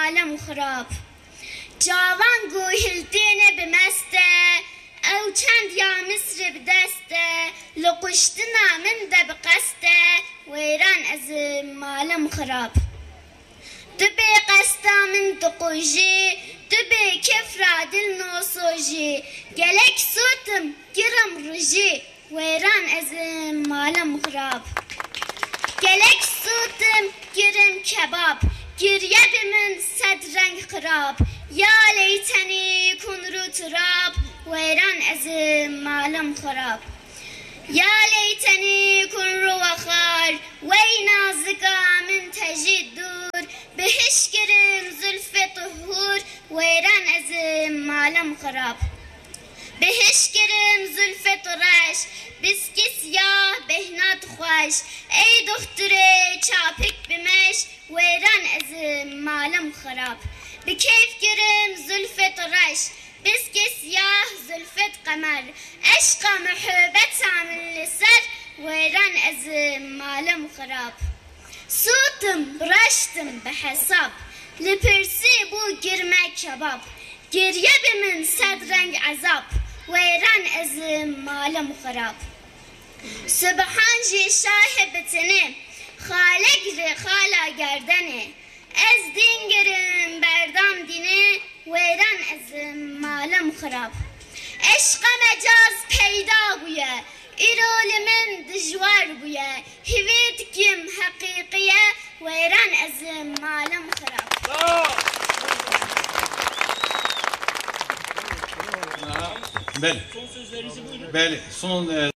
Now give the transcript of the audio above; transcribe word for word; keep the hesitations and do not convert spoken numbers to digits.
malum xarab. Cavan gohildine bimeste, ew çend ya Misr bideste, li kuştina min de biqeste, wêran ez malum xarab. Tu bê qesta min diqojî, tu bê kefra dil nosojî, gelek sotim girim rijî, wêran ez malum xarab. Gelek sotim girim kebab, girye bimin sed reng xarab, ya leyteni kunru turab, wêran ez malum xarab. Ya leyteni kunru vaxar, wey nazika min tejî dur, bihiş girim zülfe tuhur, wêran ez malum xarab. Bihiş girim zülfe tureş, biski siyah behnat xweş, ey doktorê çapik bimeş, wêran ez malum xarab. Bi keyf girim zülfe tureş, biski siyah zülfet qemer, eşqa muhabbeta min li ser, wêran ez malum xarab. Sotim biraştim bi hesab, li pirsî bû girme kebab, girye bimin sed reng ezab, wêran ez malum xarab. Subhan jî şahê bitine, xalek ji xala gerdenê, ez din girim berdam dîne, wêran ez malum xarab. Eşqa mecaz peyda bûye, îro li min dijwar bûye, hîvê dikim heqîqiye, wêran ez malum xarab. Beli. Beli. Son